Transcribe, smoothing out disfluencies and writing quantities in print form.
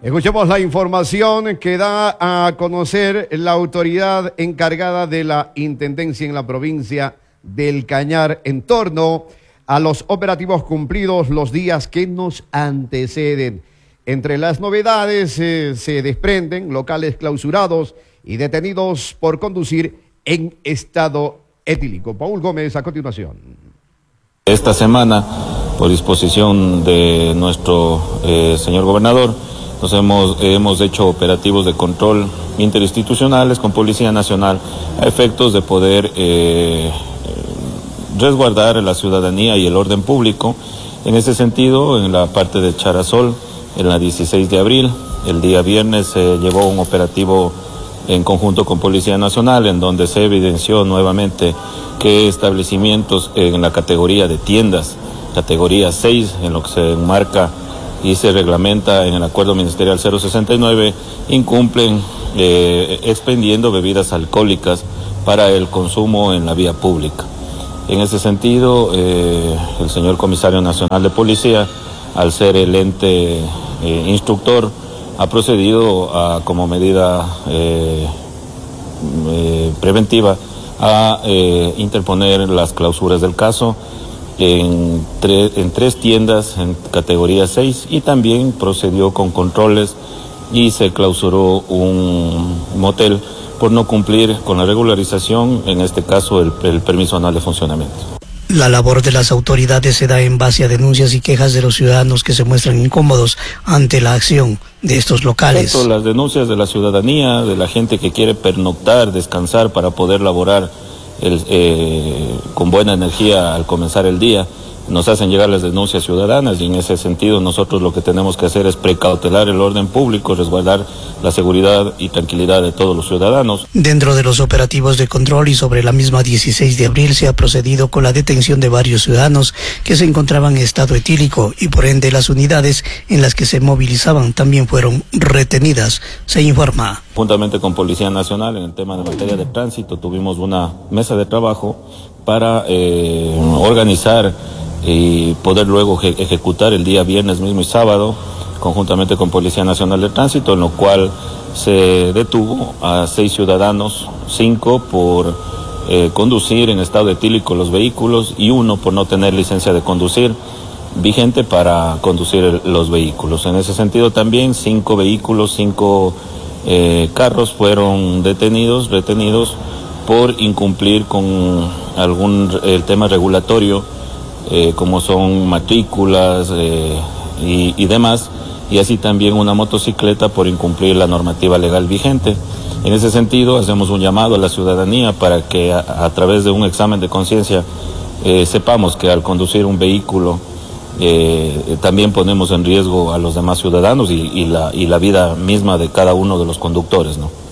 Escuchemos la información que da a conocer la autoridad encargada de la Intendencia en la provincia del Cañar en torno a los operativos cumplidos los días que nos anteceden. Entre las novedades se desprenden locales clausurados y detenidos por conducir en estado etílico. Paul Gómez, a continuación. Esta semana, por disposición de nuestro señor gobernador, hemos hecho operativos de control interinstitucionales con Policía Nacional a efectos de poder resguardar la ciudadanía y el orden público. En ese sentido, en la parte de Charasol, en la 16 de abril, el día viernes se llevó un operativo en conjunto con Policía Nacional, en donde se evidenció nuevamente que establecimientos en la categoría de tiendas, categoría 6, en lo que se enmarca y se reglamenta en el Acuerdo Ministerial 069, incumplen expendiendo bebidas alcohólicas para el consumo en la vía pública. En ese sentido, el señor Comisario Nacional de Policía, al ser el ente instructor, ha procedido como medida preventiva a interponer las clausuras del caso en tres tiendas en categoría 6 y también procedió con controles y se clausuró un motel por no cumplir con la regularización, en este caso el permiso anual de funcionamiento. La labor de las autoridades se da en base a denuncias y quejas de los ciudadanos que se muestran incómodos ante la acción de estos locales. Correcto, las denuncias de la ciudadanía, de la gente que quiere pernoctar, descansar para poder laborar con buena energía al comenzar el día, nos hacen llegar las denuncias ciudadanas y en ese sentido nosotros lo que tenemos que hacer es precautelar el orden público, resguardar la seguridad y tranquilidad de todos los ciudadanos. Dentro de los operativos de control y sobre la misma 16 de abril se ha procedido con la detención de varios ciudadanos que se encontraban en estado etílico y por ende las unidades en las que se movilizaban también fueron retenidas, se informa. Juntamente con Policía Nacional en el tema de materia de tránsito tuvimos una mesa de trabajo para organizar y poder luego ejecutar el día viernes mismo y sábado, conjuntamente con Policía Nacional de Tránsito, en lo cual se detuvo a 6 ciudadanos, 5 por conducir en estado etílico los vehículos y 1 por no tener licencia de conducir vigente para conducir los vehículos. En ese sentido también 5 vehículos, 5 carros fueron retenidos por incumplir con el tema regulatorio, como son matrículas y demás, y así también una motocicleta por incumplir la normativa legal vigente. En ese sentido, hacemos un llamado a la ciudadanía para que a través de un examen de conciencia sepamos que al conducir un vehículo también ponemos en riesgo a los demás ciudadanos y la vida misma de cada uno de los conductores, ¿no?